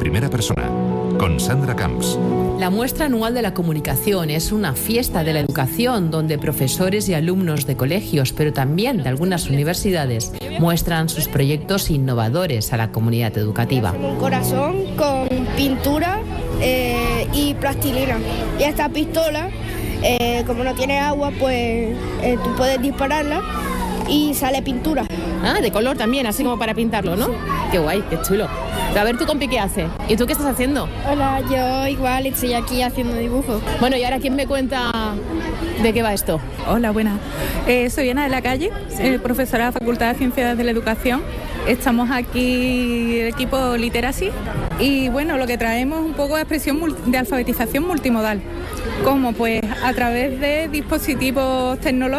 primera persona, con Sandra Camps. La muestra anual de la comunicación es una fiesta de la educación donde profesores y alumnos de colegios, pero también de algunas universidades, muestran sus proyectos innovadores a la comunidad educativa. Un corazón con pintura y plastilina. Y esta pistola, como no tiene agua, pues tú puedes dispararla y sale pintura. Ah, de color también, así como para pintarlo, ¿no? Sí. Qué guay, qué chulo. Pero a ver, ¿tú, compi, qué haces? ¿Y tú qué estás haciendo? Hola, yo igual estoy aquí haciendo dibujos. Bueno, y ahora, ¿quién me cuenta de qué va esto? Hola, buenas. Soy Ana de la Calle, profesora de la Facultad de Ciencias de la Educación. Estamos aquí, el equipo Literacy, y bueno, lo que traemos es un poco de expresión de alfabetización multimodal. ¿Cómo? Pues a través de dispositivos tecnológicos